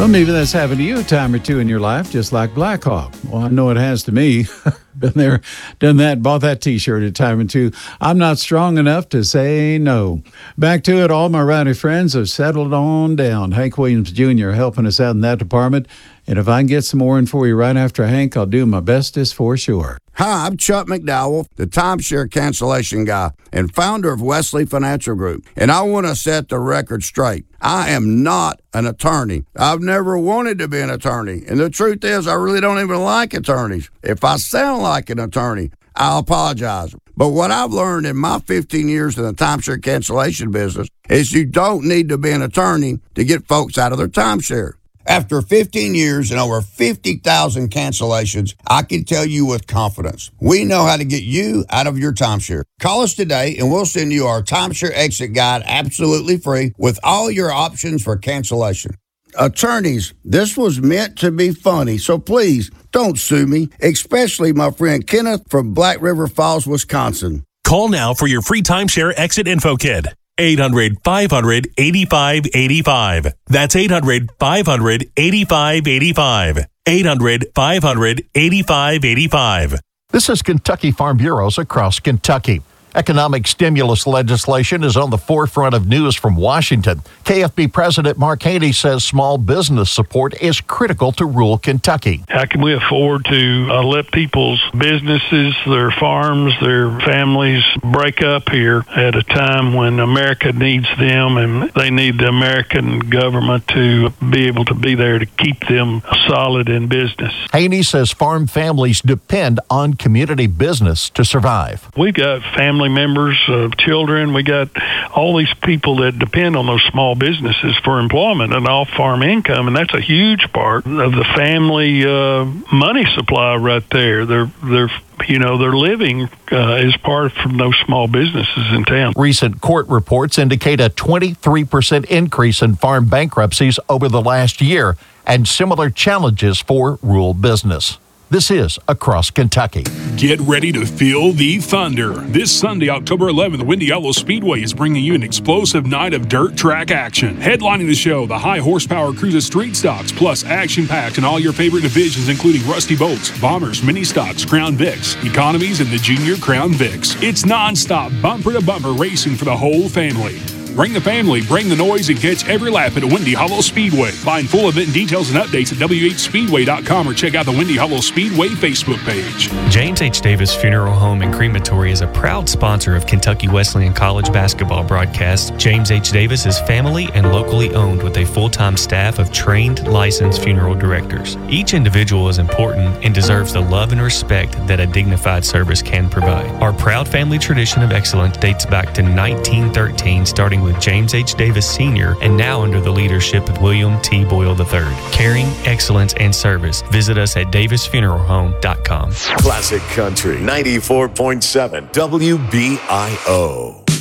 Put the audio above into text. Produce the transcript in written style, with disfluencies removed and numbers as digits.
Well, maybe that's happened to you a time or two in your life, just like Blackhawk. Well, I know it has to me. Been there, done that, bought that T-shirt a time or two. I'm not strong enough to say no. Back to it, all my rowdy friends have settled on down. Hank Williams Jr. helping us out in that department. And if I can get some more in for you right after Hank, I'll do my bestest for sure. Hi, I'm Chuck McDowell, the timeshare cancellation guy and founder of Wesley Financial Group. And I want to set the record straight. I am not an attorney. I've never wanted to be an attorney. And the truth is, I really don't even like attorneys. If I sound like an attorney, I'll apologize. But what I've learned in my 15 years in the timeshare cancellation business is you don't need to be an attorney to get folks out of their timeshare. After 15 years and over 50,000 cancellations, I can tell you with confidence, we know how to get you out of your timeshare. Call us today and we'll send you our timeshare exit guide absolutely free with all your options for cancellation. Attorneys, this was meant to be funny, so please don't sue me, especially my friend Kenneth from Black River Falls, Wisconsin. Call now for your free timeshare exit info kit. 800-500-8585. That's 800-500-8585. 800-500-8585. This is Kentucky Farm Bureaus across Kentucky. Economic stimulus legislation is on the forefront of news from Washington. KFB President Mark Haney says small business support is critical to rural Kentucky. How can we afford to let people's businesses, their farms, their families break up here at a time when America needs them and they need the American government to be able to be there to keep them solid in business? Haney says farm families depend on community business to survive. We've got family members, children. We got all these people that depend on those small businesses for employment and off-farm income, and that's a huge part of the family money supply right there. Their living is part from those small businesses in town. Recent court reports indicate a 23% increase in farm bankruptcies over the last year and similar challenges for rural business. This is Across Kentucky. Get ready to feel the thunder. This Sunday, October 11th, Windy Hollow Speedway is bringing you an explosive night of dirt track action. Headlining the show, the high-horsepower Cruiser Street Stocks, plus action-packed in all your favorite divisions, including Rusty Bolts, Bombers, Mini Stocks, Crown Vics, Economies, and the Junior Crown Vics. It's non-stop, bumper-to-bumper racing for the whole family. Bring the family, bring the noise, and catch every lap at Windy Hollow Speedway. Find full event details and updates at WHSpeedway.com or check out the Windy Hollow Speedway Facebook page. James H. Davis Funeral Home and Crematory is a proud sponsor of Kentucky Wesleyan College basketball broadcasts. James H. Davis is family and locally owned with a full-time staff of trained, licensed funeral directors. Each individual is important and deserves the love and respect that a dignified service can provide. Our proud family tradition of excellence dates back to 1913, starting with James H. Davis Sr. and now under the leadership of William T. Boyle III. Caring, excellence, and service. Visit us at davisfuneralhome.com. Classic Country 94.7 WBIO.